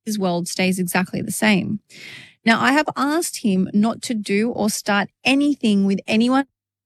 his world stays exactly the same. Now, I have asked him not to do or start anything with anyone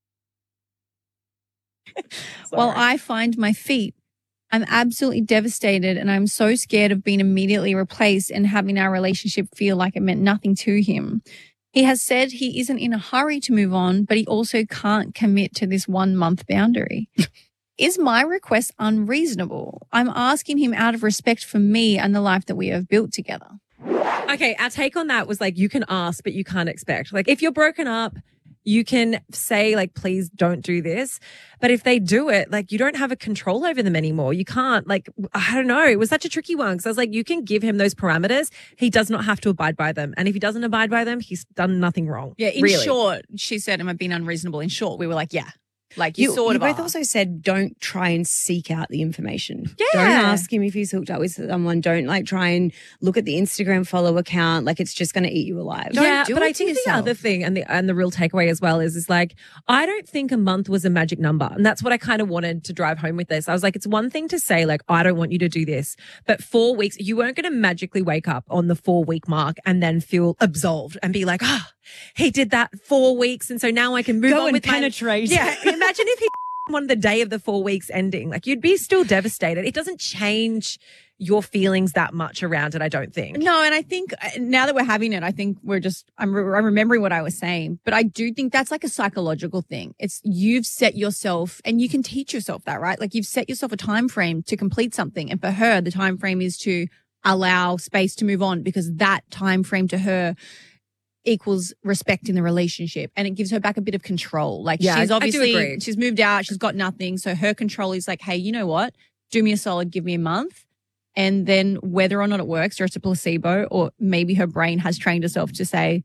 while I find my feet. I'm absolutely devastated and I'm so scared of being immediately replaced and having our relationship feel like it meant nothing to him. He has said he isn't in a hurry to move on, but he also can't commit to this 1 month boundary. Is my request unreasonable? I'm asking him out of respect for me and the life that we have built together. Okay, our take on that was like, you can ask, but you can't expect. Like, if you're broken up, you can say, like, please don't do this. But if they do it, like, you don't have a control over them anymore. You can't, like, I don't know. It was such a tricky one. Because I was like, you can give him those parameters. He does not have to abide by them. And if he doesn't abide by them, he's done nothing wrong. Yeah, in short, she said, am I being unreasonable? In short, we were like, yeah. Like you both also said don't try and seek out the information. Yeah. Don't ask him if he's hooked up with someone. Don't like try and look at the Instagram follow account. Like it's just going to eat you alive. Yeah, but I think the other thing and the real takeaway as well is like, I don't think a month was a magic number. And that's what I kind of wanted to drive home with this. I was like, it's one thing to say like, I don't want you to do this, but 4 weeks, you weren't going to magically wake up on the 4-week mark and then feel absolved and be like, he did that 4 weeks. And so now I can move on with penetrate. Yeah. Imagine if he on the day of the 4 weeks ending, like you'd be still devastated. It doesn't change your feelings that much around it, I don't think. No, and I think now that we're having it, I think I'm remembering what I was saying, but I do think that's like a psychological thing. It's you've set yourself, and you can teach yourself that, right? Like you've set yourself a time frame to complete something. And for her, the time frame is to allow space to move on because that time frame to her equals respect in the relationship, and it gives her back a bit of control. Like she's obviously, she's moved out, she's got nothing. So her control is like, hey, you know what? Do me a solid, give me a month. And then whether or not it works or it's a placebo, or maybe her brain has trained herself to say,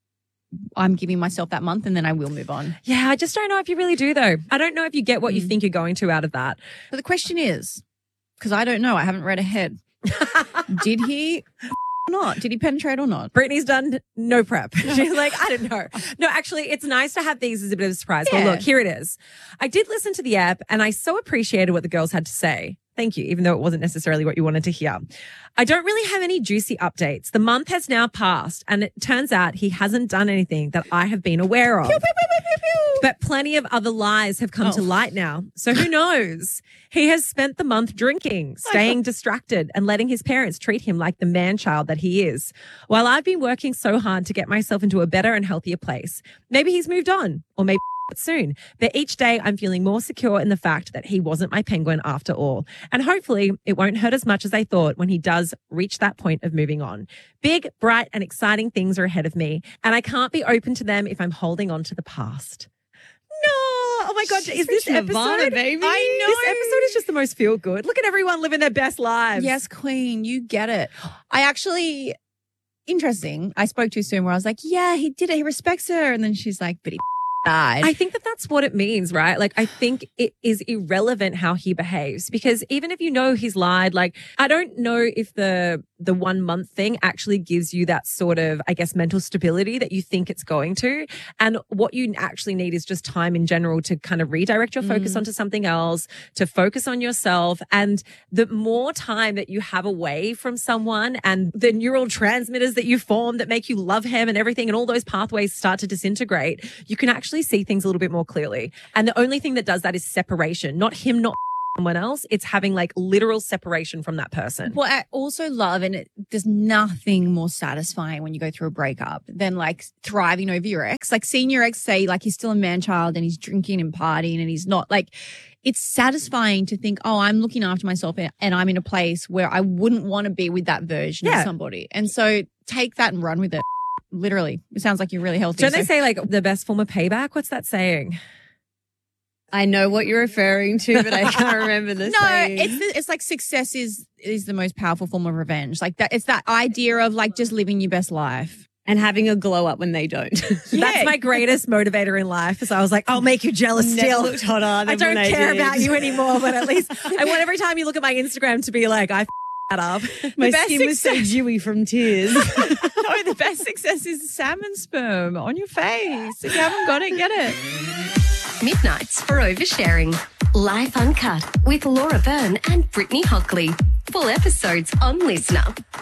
I'm giving myself that month and then I will move on. Yeah, I just don't know if you really do though. I don't know if you get what you think you're going to out of that. But the question is, because I don't know, I haven't read ahead. Did he not? Did he penetrate or not? Brittany's done no prep. She's like, I don't know. No, actually, it's nice to have these as a bit of a surprise. Yeah. Well, look, here it is. I did listen to the app and I so appreciated what the girls had to say. Thank you, even though it wasn't necessarily what you wanted to hear. I don't really have any juicy updates. The month has now passed and it turns out he hasn't done anything that I have been aware of. Pew, pew, pew, pew, pew. But plenty of other lies have come to light now. So who knows? He has spent the month drinking, staying distracted and letting his parents treat him like the man-child that he is. While I've been working so hard to get myself into a better and healthier place. Maybe he's moved on or maybe soon. But each day I'm feeling more secure in the fact that he wasn't my penguin after all. And hopefully it won't hurt as much as I thought when he does reach that point of moving on. Big, bright and exciting things are ahead of me and I can't be open to them if I'm holding on to the past. No. Oh my God. Is this episode? Nirvana, baby. I know. This episode is just the most feel good. Look at everyone living their best lives. Yes, queen. You get it. Interesting. I spoke too soon where I was like, yeah, he did it. He respects her. And then she's like, but he died. I think that that's what it means, right? Like, I think it is irrelevant how he behaves because even if you know he's lied, like, I don't know if the 1 month thing actually gives you that sort of, I guess, mental stability that you think it's going to. And what you actually need is just time in general to kind of redirect your focus onto something else, to focus on yourself. And the more time that you have away from someone and the neural transmitters that you form that make you love him and everything and all those pathways start to disintegrate, you can actually see things a little bit more clearly. And the only thing that does that is separation, not him not someone else. It's having like literal separation from that person. Well, I also love, and there's nothing more satisfying when you go through a breakup than like thriving over your ex. Like seeing your ex say like he's still a man-child and he's drinking and partying and he's not, like, it's satisfying to think, oh, I'm looking after myself and I'm in a place where I wouldn't want to be with that version of somebody. And so take that and run with it. Literally. It sounds like you're really healthy. Don't they say like the best form of payback? What's that saying? I know what you're referring to, but I can't remember the saying. It's like success is the most powerful form of revenge. Like that, it's that idea of like just living your best life. And having a glow up when they don't. That's my greatest motivator in life. So I was like, I'll make you jealous still. Never looked hotter than I don't when care did. about you anymore, but at least I want every time you look at my Instagram to be like, I that up. My skin was so dewy from tears. No, the best success is salmon sperm on your face. If you haven't got it, get it. Midnights for Oversharing. Life Uncut with Laura Byrne and Brittany Hockley. Full episodes on Listener.